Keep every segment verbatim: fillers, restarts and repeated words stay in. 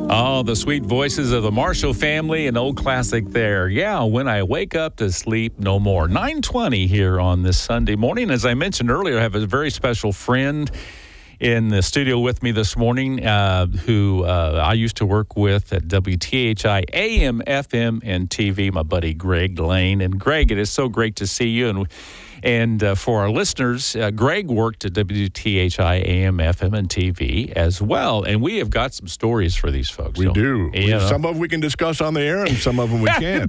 Oh, the sweet voices of the Marshall family, an old classic there. Yeah, When I Wake Up to Sleep No More. nine twenty here on this Sunday morning. As I mentioned earlier, I have a very special friend in the studio with me this morning uh, who uh, I used to work with at W T H I A M, F M, and T V, my buddy Greg Lane. And Greg, it is so great to see you. And And uh, for our listeners, uh, Greg worked at W T H I A M, F M, and T V as well. And we have got some stories for these folks. We so, do. You know. Some of them we can discuss on the air, and some of them we can't.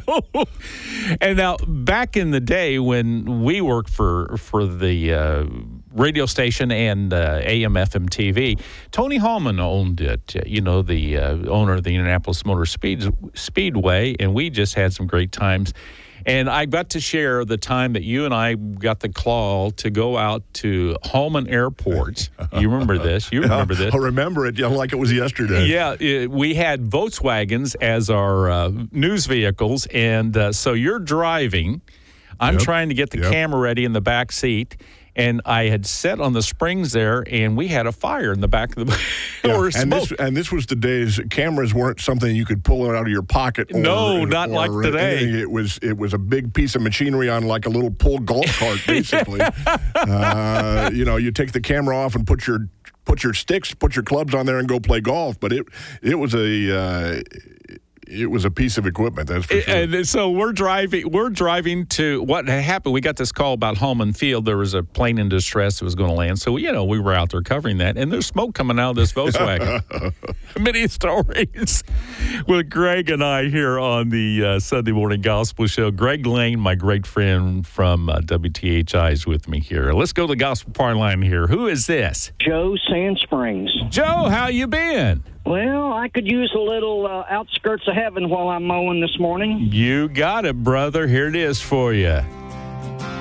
And now, back in the day when we worked for, for the uh, radio station and uh, A M, F M, T V, Tony Hallman owned it, you know, the uh, owner of the Indianapolis Motor Speed, Speedway, and we just had some great times. And I got to share the time that you and I got the call to go out to Holman Airport. You remember this? You remember this? I remember it like it was yesterday. Yeah, it, we had Volkswagens as our uh, news vehicles, and uh, so you're driving. I'm Yep. trying to get the Yep. camera ready in the back seat, and I had set on the springs there, and we had a fire in the back of the Yeah, or and smoke. this and this was the days cameras weren't something you could pull out of your pocket. Or, No, not or like today. anything. It was it was a big piece of machinery on like a little pull golf cart, basically. uh, you know, you take the camera off and put your put your sticks, put your clubs on there, and go play golf. But it it was a uh, it was a piece of equipment. That's for sure. And so we're driving. We're driving to what had happened. We got this call about Holman Field. There was a plane in distress that was going to land. So you know we were out there covering that, and there's smoke coming out of this Volkswagen. Many stories with Greg and I here on the uh, Sunday Morning Gospel Show. Greg Lane, my great friend from uh, W T H I, is with me here. Let's go to the gospel party line here. Who is this? Joe Sand Springs. Joe, how you been? Well, I could use a little uh, outskirts of heaven while I'm mowing this morning. You got it, brother. Here it is for you.